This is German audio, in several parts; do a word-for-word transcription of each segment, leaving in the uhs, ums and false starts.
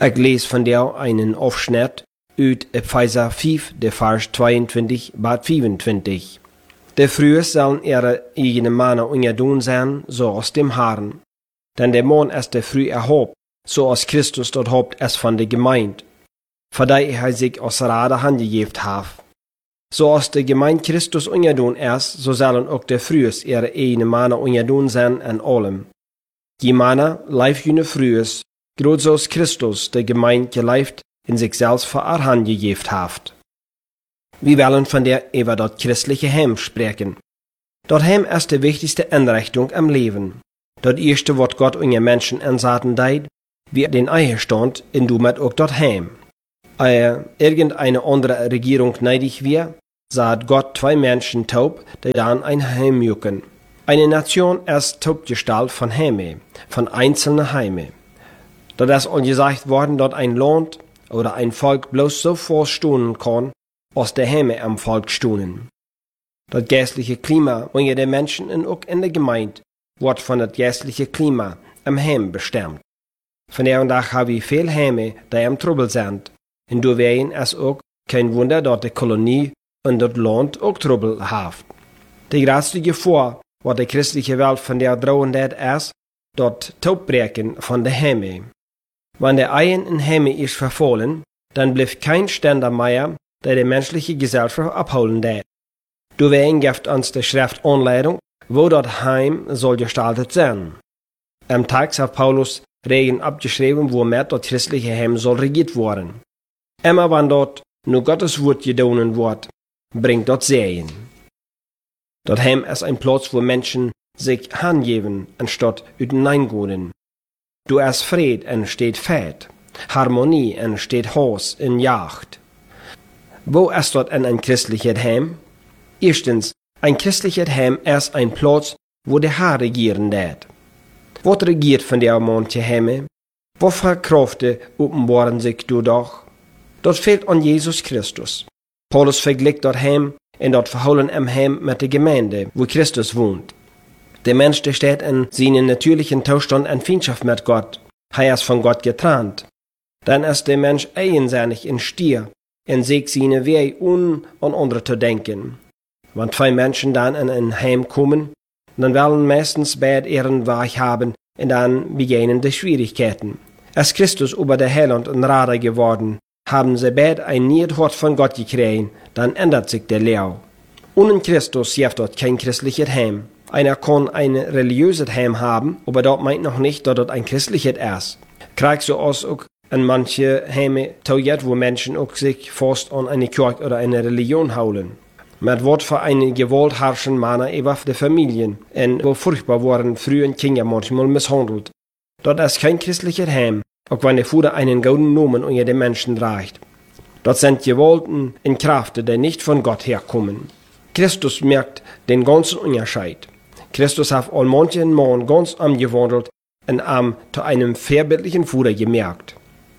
Ich lese von dir einen Aufschnitt uit Epheser vijf, de vers tweeëntwintig bis vierundzwanzig. De vrouwen zullen ihre eigene mannen onderdoen zijn, zoals dem Herrn. Denn der Mann ist der Früh erhobt, so als Christus dort Haupt ist von der Gemeinde, für die er sich aus Rade handgegeben hat. So als der Gemeinde Christus unterdoen ist, so sollen auch der Frühes ihre eigene Männer unterdoen sein an allem. Die Männer leif jene Frühes, groß so als Christus der Gemeinde geleift in sich selbst für er handgegeben hat. Wir wollen von der über das christliche Heim sprechen. Das Heim ist die wichtigste Einrichtung im Leben. Das erste, was Gott unter Menschen ansaten deit, wie den Ehestand, in du mit auch das Heim. Ehe irgendeine andere Regierung neidig wir, sagt Gott zwei Menschen taub, die dann ein Heim jucken. Eine Nation ist taubgestalt von Heime, von einzelnen Heime. Das ist auch gesagt worden, dass ein Land oder ein Volk bloß so vorstehen kann, als der Heime am Volk stehen. Das geistliche Klima unter den Menschen und auch in der Gemeinde wird von das geistliche Klima am Heim bestimmt. Von der und Tag haben wir viele Heime, die am Trouble sind. Und du wären es auch kein Wunder, dass die Kolonie und das Land auch Trouble haben. Die größte Gefahr, was die christliche Welt von der drohen hat, ist, das Taubbreken von der Heime. Wenn der Ein in Heime ist verfallen, dann bleibt kein Ständer mehr, der die menschliche Gesellschaft abholen hat. Du wären gibt uns die Schrift Anleitung, wo das Heim soll gestaltet sein. Am Tag hat Paulus Regeln abgeschrieben, womit das christliche Heim soll regiert werden. Immer wenn dort nur Gottes Wort gedonen wird, bringt dort Segen. Das Heim ist ein Platz, wo Menschen sich hingeben, anstatt hineingehen. Du hast Fried, entsteht Fett. Harmonie, entsteht Haus in Jagd. Wo ist dort ein christliches Heim? Erstens, ein christliches Heim ist ein Platz, wo der Herr regieren wird. Was regiert von der manche Heime? Wofür Kräfte offenbaren sich du doch? Dort fehlt an Jesus Christus. Paulus vergleicht dort Heim und dort verholen am Heim mit der Gemeinde, wo Christus wohnt. Der Mensch, der steht in seinem natürlichen Zustand in Feindschaft mit Gott. Er ist von Gott getrennt. Dann ist der Mensch eigensinnig in Stier und sich seine Wege un an andere zu denken. Wenn zwei Menschen dann in ein Heim kommen, dann wollen meistens beide ihren Weg haben und dann beginnen die Schwierigkeiten. Als Christus über der Heiland und Rader geworden, haben sie beide ein Niedhort von Gott gekriegt, dann ändert sich der Lehre. Ohne Christus gibt dort kein christliches Heim. Einer kann ein religiöses Heim haben, aber dort meint noch nicht, dass dort ein christliches ist. Kriegst du aus auch an manche Heime taugt, wo Menschen auch sich fast an eine Kirche oder eine Religion holen. Mit Wort für eine Gewalt herrschen Männer über die Familien, und wo furchtbar waren früher Kinder manchmal misshandelt. Dort ist kein christliches Heim, auch wenn der Vater einen guten Namen unter den Menschen reicht. Dort sind Gewalten in Kräfte, die nicht von Gott herkommen. Christus merkt den ganzen Unterschied. Christus hat all manchen Mann ganz umgewandelt und am zu einem vorbildlichen Vater gemerkt.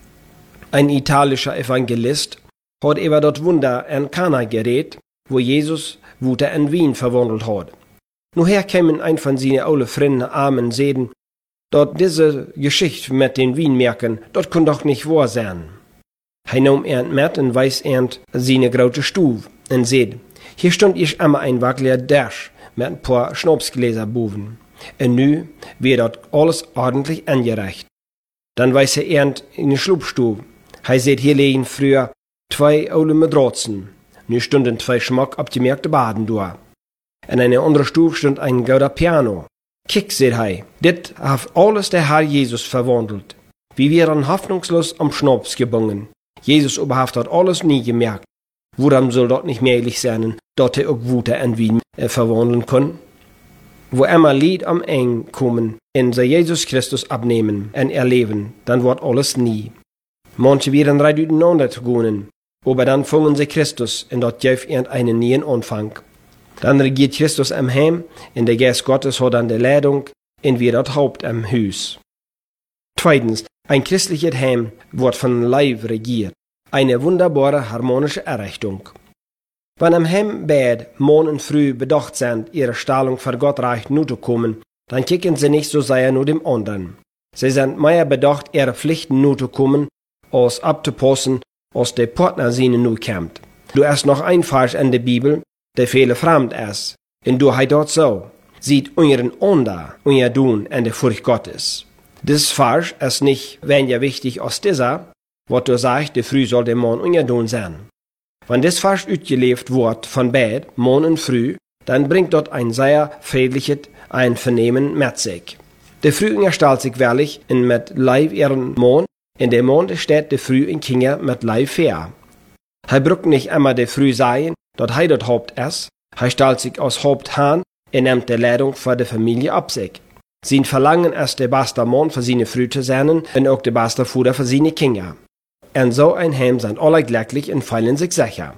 Ein italischer Evangelist hat über das Wunder in Kana geredet, wo Jesus Wuter in Wien verwandelt hat. Nuher kämen ein von seinen alten Freunden Armen sehen, dort diese Geschichte mit den Wienmärkern, dort kann doch nicht wahr sein. Er nahm er mit und weiß er seine große Stube und seht, hier stand ich immer ein wackeliger Dash mit ein paar Schnapsgläser boven. Und nu wird dort alles ordentlich angereicht. Dann weiß er er in die Schlupfstube. Er seht, hier liegen früher zwei alte Matratzen. Nu stunden zwei schmack abgemerkte Baden da. In einer anderen Stube stand ein gauder Piano. Kick, seht er, dit hat alles der Herr Jesus verwandelt. Wir wären hoffnungslos am Schnaps gebungen. Jesus überhaupt hat alles nie gemerkt. Woran soll dort nicht möglich sein, dort er auch Wuter in Wien äh, verwandeln kann? Wo immer Lied am Eng kommen, in sie Jesus Christus abnehmen und erleben, dann wird alles nie. Manche werden recht durcheinander zu gehen, aber dann fangen sie Christus und dort gibt einen neuen Anfang. Dann regiert Christus am Heim, und der Geist Gottes hat dann die Leitung, und wir dort Haupt am Haus. Zweitens, ein christliches Heim wird von Leib regiert. Eine wunderbare harmonische Errichtung. Wenn am Heim beide Mann und Frau bedacht sind, ihre Stellung für Gott reich nur zu kommen, dann kicken sie nicht so sehr nur dem anderen. Sie sind mehr bedacht, ihre Pflichten nur zu kommen, als abzupassen, als der Partner seine nu kommt. Du hast noch ein Vers in der Bibel, der viele fremd ist. Und du heißt dort so, sieht euren Onder, euer Tun in der Furcht Gottes. Dieses Vers ist nicht weniger wichtig als dieser, was du sagst, der Früh soll der Mann euer Tun sein. Wenn das Vers ausgelebt wird von beid, Mann und Früh, dann bringt dort ein sehr friedliches Einvernehmen mit sich. Der Früh unterstellt sich wirklich in mit Leib ihren Mann, in der Mann steht der Früh in Kinder mit Leib fair. Er braucht nicht immer der Früh sein, dort er dort Haupt ist, er stellt sich als Haupt an, er nimmt die Leitung für die Familie ab sich. Sein Verlangen ist der beste Mann für seine Früh zu sein und auch der beste Vater für seine Kinder. Und so ein Heim sind alle glücklich und fühlen sich sicher.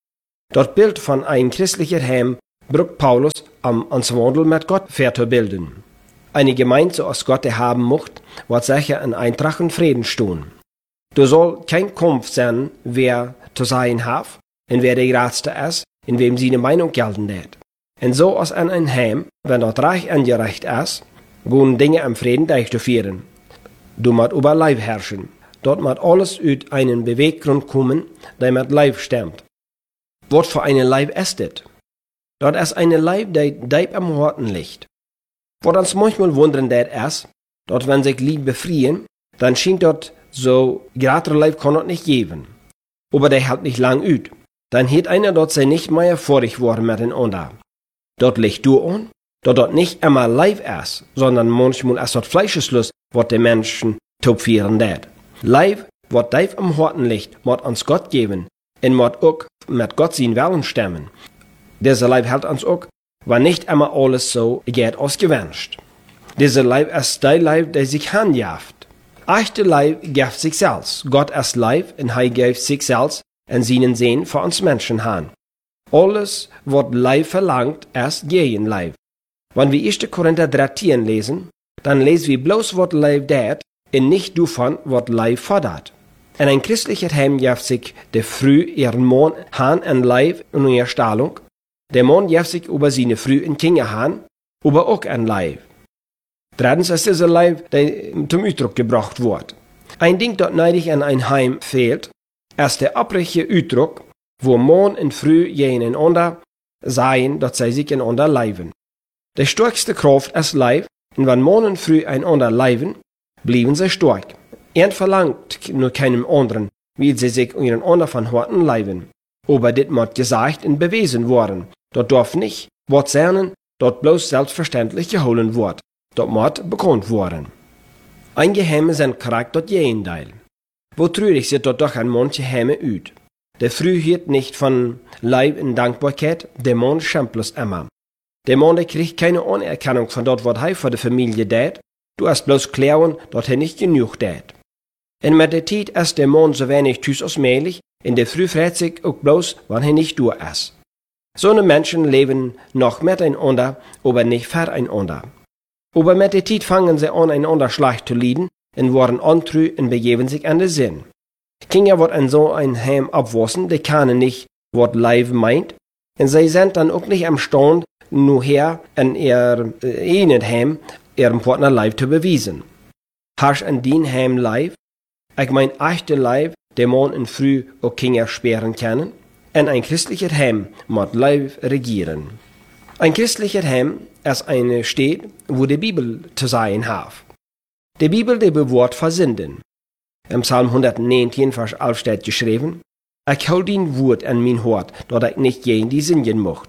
Dort Bild von einem christlichen Heim braucht Paulus, um uns Wandel mit Gott fortzubilden. Eine Gemeinde, so als Gott haben mocht, wird sicher in Eintracht und Frieden stehen. Du soll kein Kampf sein, wer zu sein hat, und wer der Gradste ist, in wem seine Meinung gelten wird. Und so als in ein Heim, wenn dort Reich angerecht ist, gehen Dinge im Frieden durchzuführen. Du musst über Leib herrschen. Dort muss alles aus einem Beweggrund kommen, der mit Leib stimmt. Was für eine Leib ist das? Dort ist eine Leib, der deep am Horten liegt. Was uns manchmal wundern das ist, dort wenn sich Lieb befrieren, dann scheint dort so gratis Leib kann dort nicht geben. Aber der hält nicht lang ut. Dann hat einer dort sei nicht mehr vorig worden miteinander. Dort liegt du an, dort dort nicht immer Leib ist, sondern manchmal ist dort Fleischeslust, was die Menschen topfieren dat. Leib, was deif am Horten liegt, mod uns Gott geben, und mod auch mit Gott sein Willen stemmen. Dieser Leib hält uns auch, wenn nicht immer alles so geht als gewünscht. Dieser Leib ist der Leib, der sich handjaft. Echte Leib gibt sich selbst. Gott ist Leib, und er gibt sich selbst in seinen Sinn für uns Menschen han. Alles, was Leib verlangt, ist gegen Leib. Wenn wir erster Korinther dreizehn lesen, dann lesen wir bloß, was Leib dat, und nicht davon, was Leib fordert. In ein christlicher Heim gibt sich der Früh ihren Mann han und Leib in ihrer Stellung. Der Mann gibt sich über seine Früh in Kinder han, aber auch ein Leib. Drittens ist dieser Leib, der zum Ausdruck gebracht wird. Ein Ding, das neidig an ein Heim fehlt, ist der abrige Ausdruck, wo Mann und Früh gegeneinander seien, dass sie sich einander leiben. Die stärkste Kraft ist Leib, und wenn Mann und Früh einander leiben, blieben sie stark. Er verlangt nur keinem anderen, wie sie sich einander von Horten leiben. Aber dit muss gesagt und bewiesen worden. Dort darf nicht, was sein, dort bloß selbstverständlich geholen wird. Dort muss bekannt worden. Einige Heime sind korrekt dort Gegenteil. Wo trürig sieht dort doch an manche Heime ut. Der Früh hielt nicht von Leib in Dankbarkeit, der Mann schämt bloß immer. Der Mann, der kriegt keine Anerkennung von dort, was er für die Familie tät. Du hast bloß klären, dort er nicht genug tät. Und mit der Zeit ist der Mann so wenig tüß als möglich, in der Früh freut sich auch bloß, wenn er nicht durch ist. So eine Menschen leben noch miteinander, aber nicht füreinander. Aber mit der Zeit fangen sie an, einander schlecht zu leiden, und werden untreu und begeben sich an den Sinn. Kinder wird in so ein Heim abwassen, die kennen nicht, was Leib meint, und sie sind dann auch nicht am Stand, nur her in ihr eigenen Heim ihrem Partner Leib zu beweisen. Hast in den Heim Leib, ich mein echte Leib, der Mann in Früh auch Kinder sperren können, und ein christlicher Heim muss Leib regieren. Ein christlicher Heim ist eine Stadt, wo die Bibel zu sein hat. Die Bibel, die bewahrt versenden. Im Psalm hundertneunzehn, Vers elf steht geschrieben, ich hol den Wort an mein Hort, dort ich nicht gegen die singen mocht.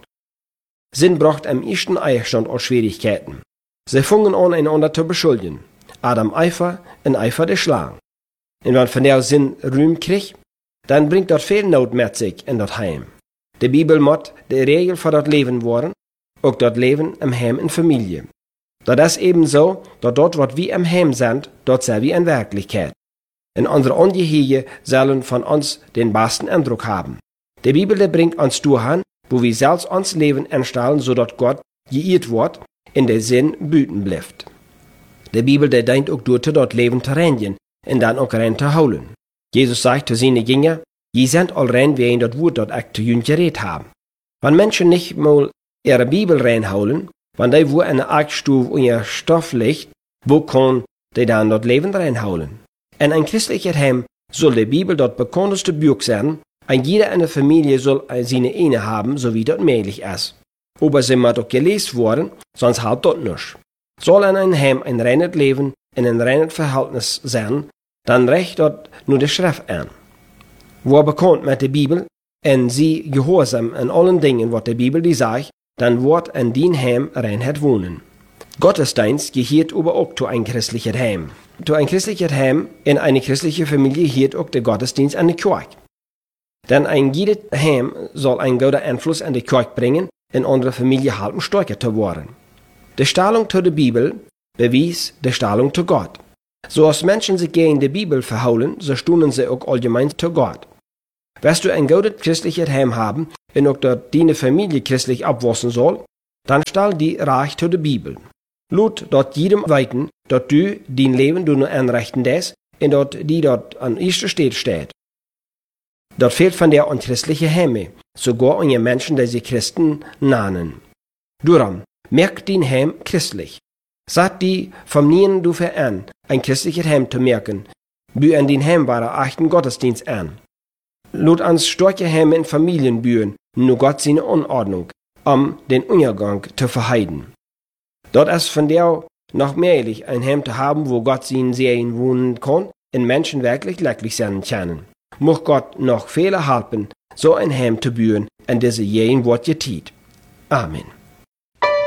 Sinn braucht am ersten Einstand auch Schwierigkeiten. Sie fangen an, einander zu beschuldigen. Adam Eifer und Eifer der Schlang. Und wenn von der Sinn Ruhm kriegt, dann bringt dort viel Not mit sich in das Heim. Die Bibel muss die Regel für das Leben werden, auch dort Leben im Heim in Familie. Das ist eben so, dass dort, was wir im Heim sind, dort sind wir in Wirklichkeit. Und unsere Angehörige sollen von uns den besten Eindruck haben. Die Bibel die bringt uns dahin, wo wir selbst uns Leben einstellen, sodass Gott geirrt wird, in der Sinn büten bleibt. Die Bibel die denkt auch durch, dort Leben zu reinigen und dann auch rein zu holen. Jesus sagt zu seinen Jüngern, je sind all rein, wie in das Wort dort auch zu jün geredet haben. Wenn Menschen nicht mal ihre Bibel reinholen, wenn die wo in der Aktstube und ihr Stoff liegt, wo kann die dann dort Leben reinholen? In ein christlicher Heim soll die Bibel dort bekannteste Buch sein, und jede eine Familie soll seine eine haben, so wie das möglich ist. Aber sie muss auch gelesen worden, sonst halt dort nicht. Soll in einem Heim ein reines Leben in ein reines Verhältnis sein, dann recht dort nur die Schrift an. Wo bekannt mit der Bibel, und sie gehorsam an allen Dingen, was die Bibel die sagt, dann wird in den Heim Reinheit wohnen. Gottesdienst gehört aber auch zu ein christliches Heim. Zu ein christliches Heim in eine christliche Familie gehört auch der Gottesdienst an die Kirche. Denn ein jedes Heim soll einen guten Einfluss an die Kirche bringen, in unsere Familie halten stärker zu werden. Die Stellung zu der Bibel bewies die Stellung zu Gott. So als Menschen sich gegen die Bibel verholen, so stunden sie auch allgemein zu Gott. Wirst du ein gutes christliches Heim haben, und auch dort deine Familie christlich abwachsen soll, dann stell die reich zu der Bibel. Lut dort jedem weiten, dort du dein Leben du nur anrechten des, und dort die dort an erster Stelle steht. Dort fehlt von der unchristliche Heime, sogar unter Menschen, die sich Christen nahen. Darum, merk dein Heim christlich. Sag die vom Nien du für an, ein christliches Heim zu merken, bü an den Heim war achten Gottesdienst an. Lot ans starke Heime in Familien bühen, nur Gott seine Unordnung, um den Untergang zu verheiden. Dort ist von der noch möglich, ein Heim zu haben, wo Gott seinen Serien wohnen kann, und Menschen wirklich glücklich sein können. Mocht Gott noch Fehler helfen, so ein Heim zu bühen, an diese jeden Wort getit. Amen.